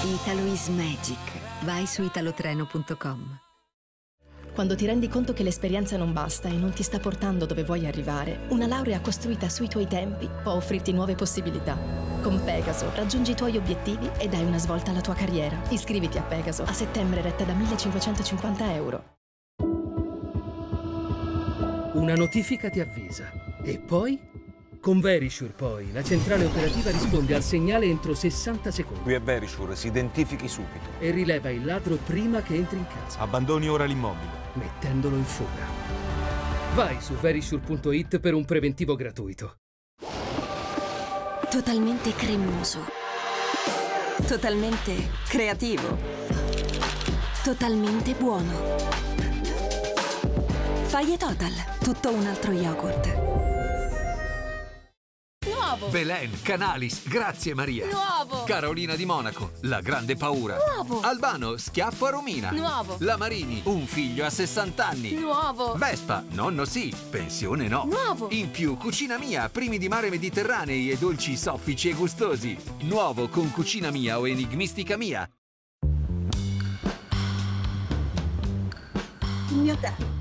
Italo is magic. Vai su italotreno.com. Quando ti rendi conto che l'esperienza non basta e non ti sta portando dove vuoi arrivare, una laurea costruita sui tuoi tempi può offrirti nuove possibilità. Con Pegaso raggiungi i tuoi obiettivi e dai una svolta alla tua carriera. Iscriviti a Pegaso. A settembre retta da 1.550 euro. Una notifica ti avvisa. E poi? Con Verisure poi, la centrale operativa risponde al segnale entro 60 secondi. Qui è Verisure, si identifichi subito. E rileva il ladro prima che entri in casa. Abbandoni ora l'immobile. Mettendolo in fuga. Vai su verisure.it per un preventivo gratuito. Totalmente cremoso. Totalmente creativo. Totalmente buono. Faglie Total, tutto un altro yogurt. Nuovo! Belen, Canalis, grazie Maria. Nuovo! Carolina di Monaco, la grande paura. Nuovo! Albano, schiaffo a Romina. Nuovo! La Marini, un figlio a 60 anni. Nuovo! Vespa, nonno sì, pensione no. Nuovo! In più, Cucina Mia, primi di mare mediterranei e dolci soffici e gustosi. Nuovo con Cucina Mia o Enigmistica Mia. Il mio tè.